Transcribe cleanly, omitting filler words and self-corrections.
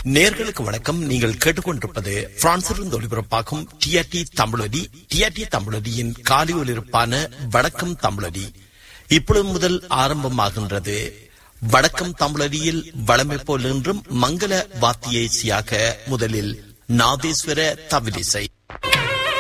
நேர்களுக்கு வணக்கம். நீங்கள் கேட்டுக்கொண்டிருப்பது பிரான்சிலிருந்து ஒளிபரப்பாகும் டிஆர்டி தமிழொலி. டிஆர்டி தமிழொலியின் காலை ஒலிபரப்பான வணக்கம் தமிழொலி இப்பொழுது முதல் ஆரம்பமாகின்றது. வணக்கம் தமிழொலியில் வளமை போல் இன்றும் மங்கள வாத்திய இசையாக முதலில் நாதேஸ்வர தவிலிசை.